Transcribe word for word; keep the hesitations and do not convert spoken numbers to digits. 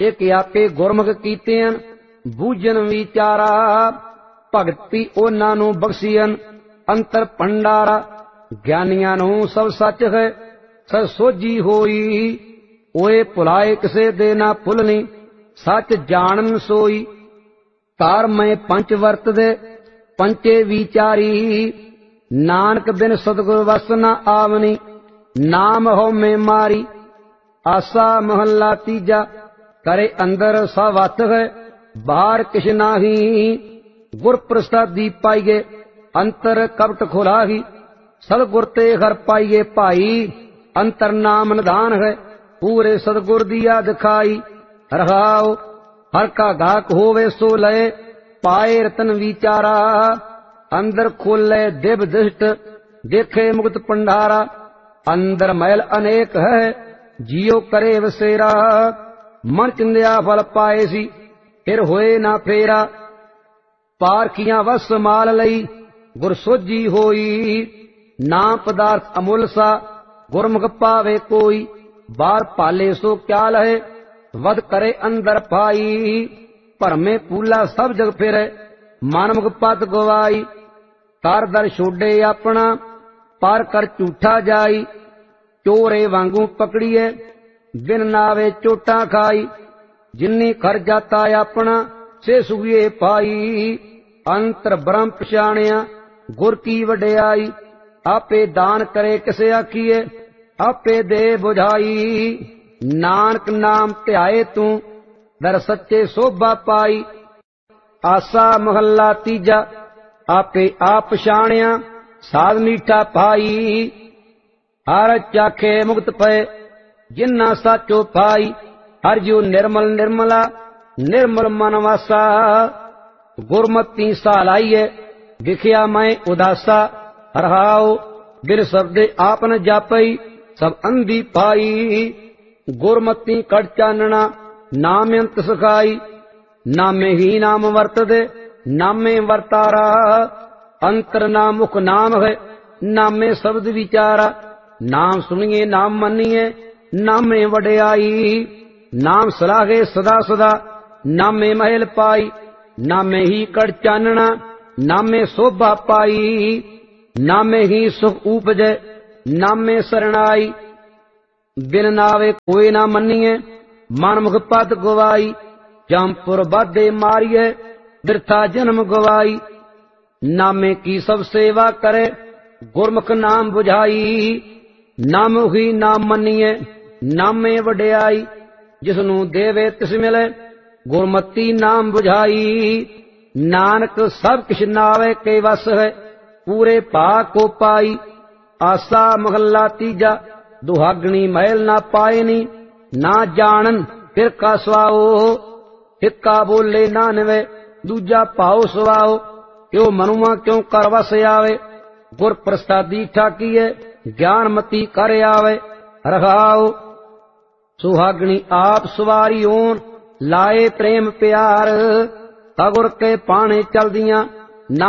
एक आके गुरमुख कीतियन बूझन विचारा, भगती ओना नू बख्शियन अंतर भंडारा। ज्ञानियां नू सब सच है सब सोझी होई, ओए भुलाए किसे दे ना भुलनी सच जानन सोई। तार मैं पंच वर्त दे पंचे विचारी, नानक बिन सतगुर वस न आवनी नाम हो में मारी। आसा महला तीजा करे अंदर सवत है बाहर किश नाही, गुर प्रसादी पाइए अंतर कपट खुलाही। सतगुर ते घर पाइए भाई अंतर नाम निधान है, पूरे सतगुर दिया दिखाई। रहाओ हर का गाहक होवे सो लय, पाए रतन विचारा। अंदर खोले दिव दृष्ट देखे मुक्त भंडारा। अंदर मैल अनेक है जियो करे वसेरा, मन चिंदिया फल पाए सी फिर होए ना फेरा। पारखियां वस माल लई गुर सोझी होई, नाम पदार्थ अमुल सा गुरमुख पावे कोई। बार पाले सो क्या लहे वध करे अंदर पाई, भरमे पूला सब जग फिरे मानमुख पत गवाई। तार दर छोड़े अपना पार कर झूठा जाई, चोरे वांगू पकड़िए बिन नावे चोटा खाई। जिन्नी खर जाता अपना से सुगिए पाई, अंतर ब्रह्म पछाणिया गुर की वडियाई। आपे दान करे किसे आखिए आपे दे बुझाई, नानक नाम ध्याए तू दर सच्चे शोभा पाई। आसा महला तीजा आपे आप पछाणिया साध मीठा पाई। हर चाखे मुक्त पए जिन्ना साचो पाई, हर जो निर्मल निर्मला निर्मल मन वासा। गुरमती सालाइए दिखिया मैं उदासा, हरहाओ बिन शब्दे आपन जापई सब अंधी पाई। गुरमती कड़ चानना नाम अंत सखाई, नामे ही नाम वर्त दे नामे वर्तारा। अंतर नाम मुख नाम है नामे शब्द विचारा, नाम सुनिए नाम मनिए नामे वडियाई। नाम सलाहे सदा सदा नामे महल पाई, नामे ही कड़ चानना नामे शोभा पाई। नामे ही सुख उपजे नामे शरणाई, बिन नावे कोई ना मनिए मन मुख पद गवाई। जमपुर बाधे मारिए बिरथा जन्म गवाई, नामे की सब सेवा करे गुरमुख नाम बुझाई। नाम ही नाम मनिए नामे वडियाई, जिसनू देवे तिस मिले गुरमती नाम बुझाई। नानक सब किछ नावे के वस है पूरे भाग को पाई। आसा महला तीजा दुहागनी महल ना पाए नी, ना जानन फिर का स्वाओ। हिक्का बोले नानवे दूजा पाओ स्वाओ, क्यों मनुआ क्यों कर वस आवे। गुर प्रसादी ठाकीए ज्ञानमती कर आवे। रखाओ सुहागनी आप सवारी ओन लाए प्रेम प्यार, तगुर के पाने चलदियां